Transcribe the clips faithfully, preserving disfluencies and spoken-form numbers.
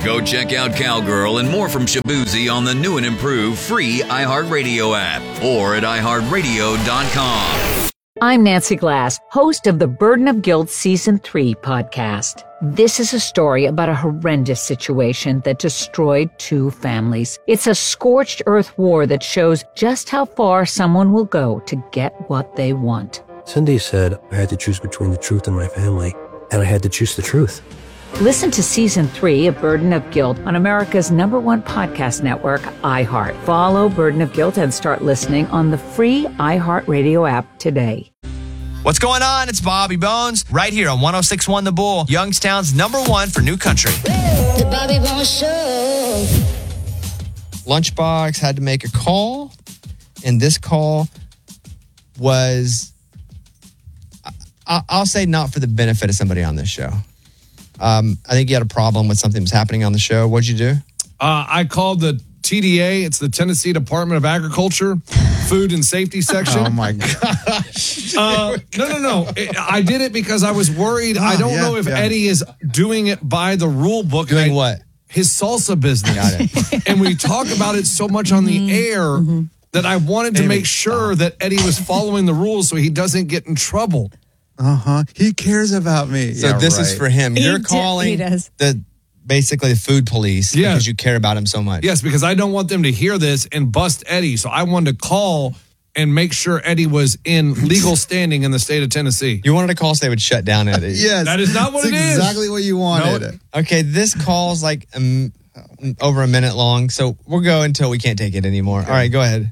Go check out Cowgirl and more from Shabuzi on the new and improved free iHeartRadio app or at i heart radio dot com. I'm Nancy Glass, host of the Burden of Guilt Season three podcast. This is a story about a horrendous situation that destroyed two families. It's a scorched earth war that shows just how far someone will go to get what they want. Cindy said I had to choose between the truth and my family, and I had to choose the truth. Listen to Season three of Burden of Guilt on America's number one podcast network, iHeart. Follow Burden of Guilt and start listening on the free iHeartRadio app today. What's going on? It's Bobby Bones right here on one oh six point one The Bull, Youngstown's number one for new country. The Bobby Bones Show. Lunchbox had to make a call, and this call was, I- I'll say, not for the benefit of somebody on this show. Um, I think you had a problem with something that was happening on the show. What'd you do? Uh, I called the T D A. It's the Tennessee Department of Agriculture, Food and Safety Section. Oh, my gosh. Uh, no, no, no. It, I did it because I was worried. Oh, I don't yeah, know if yeah. Eddie is doing it by the rule book. Doing I, what? His salsa business. Got it. And we talk about it so much on the air mm-hmm. that I wanted to Maybe. make sure that Eddie was following the rules so he doesn't get in trouble. Uh-huh. He cares about me. So yeah, this right. is for him. He You're d- calling he does. the basically the food police Yeah. because you care about him so much. Yes, because I don't want them to hear this and bust Eddie. So I wanted to call and make sure Eddie was in legal standing in the state of Tennessee. You wanted to call so they would shut down Eddie. Yes. That is not what That's it is. exactly what you wanted. No. Okay, this call's like um, over a minute long, so we'll go until we can't take it anymore. Okay. All right, go ahead.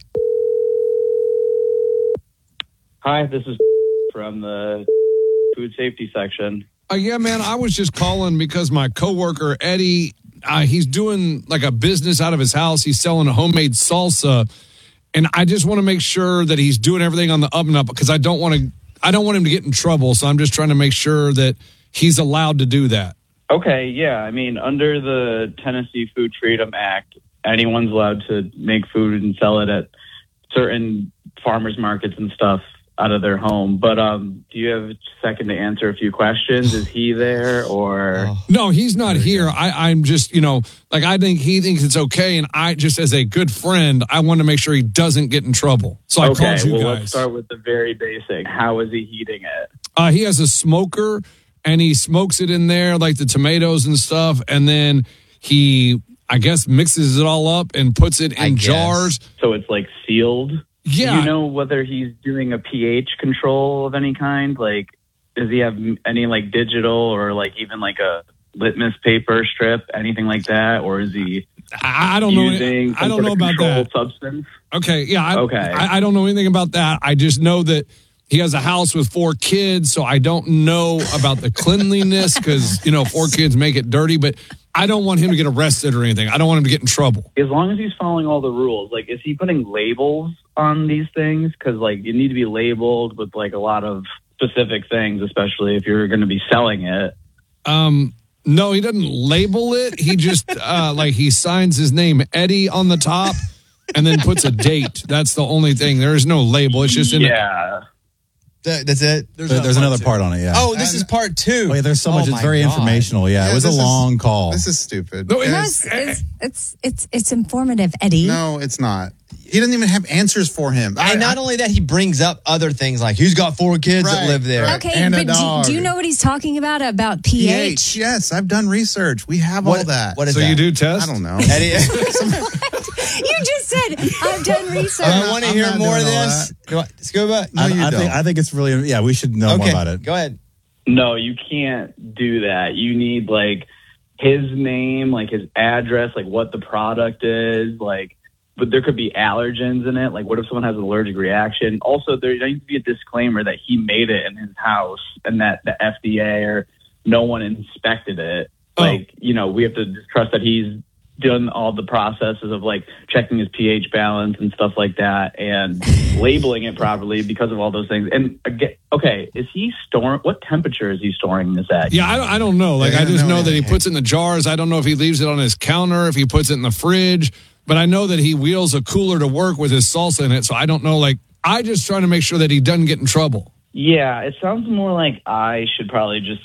Hi, this is from the food safety section. Uh, yeah, man, I was just calling because my coworker, Eddie, uh, he's doing like a business out of his house. He's selling a homemade salsa. And I just want to make sure that he's doing everything on the up and up because I don't want to, I don't want him to get in trouble. So I'm just trying to make sure that he's allowed to do that. Okay, yeah. I mean, under the Tennessee Food Freedom Act, anyone's allowed to make food and sell it at certain farmers markets and stuff out of their home. But um, do you have a second to answer a few questions? Is he there or? No, he's not here. I, I'm just, you know, like I think he thinks it's okay. And I just, as a good friend, I want to make sure he doesn't get in trouble. So I okay, called you well, guys. Let's start with the very basic. How is he heating it? Uh, he has a smoker and he smokes it in there, like the tomatoes and stuff. And then he, I guess, mixes it all up and puts it in jars. So it's like sealed? Yeah. Do you know whether he's doing a pH control of any kind? Like, does he have any like digital or like even like a litmus paper strip, anything like that? Or is he I, I don't using know. I don't know about that. Substance? Okay. Yeah. I, okay. I, I don't know anything about that. I just know that he has a house with four kids. So I don't know about the cleanliness because, you know, four kids make it dirty, but I don't want him to get arrested or anything. I don't want him to get in trouble. As long as he's following all the rules, like, is he putting labels on these things? Because, like, you need to be labeled with, like, a lot of specific things, especially if you're going to be selling it. Um, no, he doesn't label it. He just, uh, like, he signs his name, Eddie, on the top and then puts a date. That's the only thing. There is no label. It's just in Yeah. A- That's it? There's, there, there's another part on it, yeah. Oh, this and, is part two. Oh, yeah, there's so much. Oh, it's very God. informational. Yeah, yeah, it was a long is, call. This is stupid. No, it No, is. it's, it's, it's, it's, it's informative, Eddie. No, it's not. He doesn't even have answers for him. And I, not I, only that, he brings up other things like he's got four kids right, that live there. Right. Okay, and but do, do you know what he's talking about, about pH? pH? Yes, I've done research. We have what, all that. What is so that? you do test? I don't know. Eddie, You just said, I've done research. I want to hear not more of doing all this. Go on, Scuba? No, I, you I don't. think I think it's really yeah. We should know okay, more about it. Go ahead. No, you can't do that. You need, like, his name, like his address, like what the product is, like, but there could be allergens in it. Like, what if someone has an allergic reaction? Also, there needs to be a disclaimer that he made it in his house and that the F D A or no one inspected it. Oh. Like, you know, we have to trust that he's done all the processes of, like, checking his pH balance and stuff like that and labeling it properly because of all those things. And, again, okay, is he storing, what temperature is he storing this at? Yeah, I, I don't know. Like, Yeah, I just no, know that he yeah. puts it in the jars. I don't know if he leaves it on his counter, if he puts it in the fridge. But I know that he wheels a cooler to work with his salsa in it. So I don't know. Like, I just trying to make sure that he doesn't get in trouble. Yeah, it sounds more like I should probably just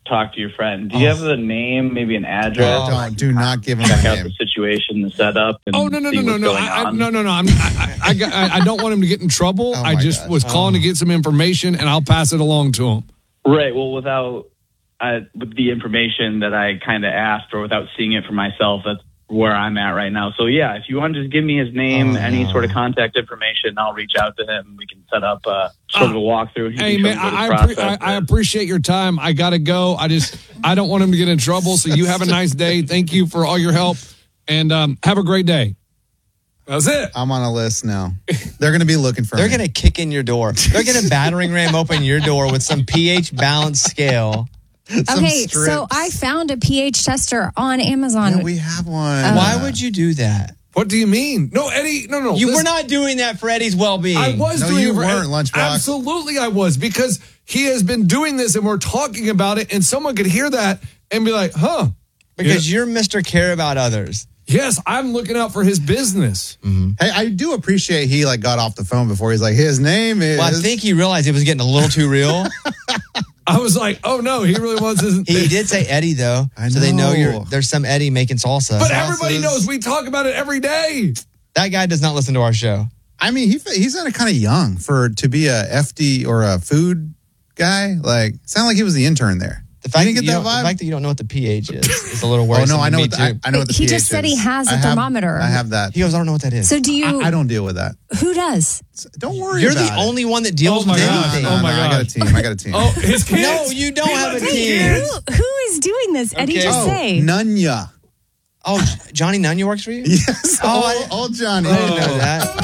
talk to your friend. Do you Oh. have the name, maybe an address? Oh, don't, do not give him Check a out name. the situation, the setup. And Oh no no see no no what's no going I, I, on. no no no! I'm, I I, I, got- I I don't want him to get in trouble. Oh, I my just gosh. was calling to get some information, and I'll pass it along to him. Right. Well, without uh, with the information that I kind of asked, or without seeing it for myself, that's where I'm at right now. So yeah, if you want to just give me his name, Oh, any no. sort of contact information, I'll reach out to him. We can set up uh, sort of a walkthrough. He Hey can man, show me what I, his I, appre- process I, I is. appreciate your time. I gotta go. I just I don't want him to get in trouble. So you have a nice day. Thank you for all your help, and um, have a great day. That's it. I'm on a list now. They're going to be looking for They're me. going to kick in your door. They're going to battering ram open your door with some pH balance scale. Some Okay, strips. so I found a pH tester on Amazon. Yeah, we have one. Why would you do that? What do you mean? No, Eddie. No, no. You this- were not doing that for Eddie's well-being. I was No, doing you it for weren't, Lunchbox. Absolutely, I was because he has been doing this, and we're talking about it, and someone could hear that and be like, "Huh." Because you're Mister Care About Others. Yes, I'm looking out for his business. Hey, I do appreciate he like got off the phone before he's like, his name is. Well, I think he realized it was getting a little too real. I was like, "Oh no, he really wants his." He did say Eddie though, I so they know know. you're. There's some Eddie making salsa. But everybody Sauces. knows we talk about it every day. That guy does not listen to our show. I mean, he he's kind of young for to be a F D or a food guy. Like, sound like he was the intern there. The fact, you that didn't you get don't- that the vibe? fact that you don't know what the pH is is a little Oh worrisome. no, I to know. me What the, too. I, I know what the He pH just said he is. has a I have- thermometer. I have that. He goes, I don't know what that is. So do you? I, I don't deal with that. Who does? Don't worry. You're about the it. only one that deals Oh my with God. anything. Oh my I got a God. team. I got a team. Oh, his kids. No, you don't He have a lets his team. kids. Who, who is doing this? Eddie, Okay. just oh, say. Nunya. Oh, Johnny Nunya works for you? Yes. Oh, Oh, I- old Johnny. I didn't know that.